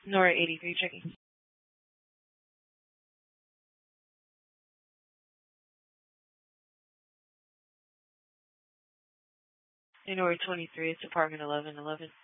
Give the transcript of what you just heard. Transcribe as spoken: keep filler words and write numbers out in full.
Nora eighty-three checking. Nora twenty-three, it's apartment eleven eleven.